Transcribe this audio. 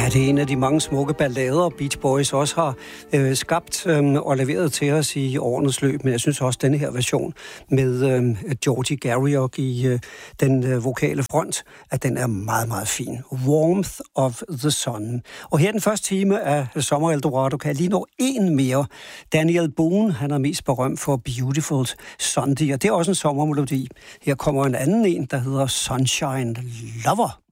Det er en af de mange smukke ballader, Beach Boys også har skabt og leveret til os i årenes løb. Men jeg synes også, at denne her version med Georgie Garriock i den vokale front, at den er meget, meget fin. Warmth of the Sun. Og her den første time af Sommer Eldorado kan jeg lige nå en mere. Daniel Boone, han er mest berømt for Beautiful Sunday, og det er også en sommermelodi. Her kommer en anden en, der hedder Sunshine Lover.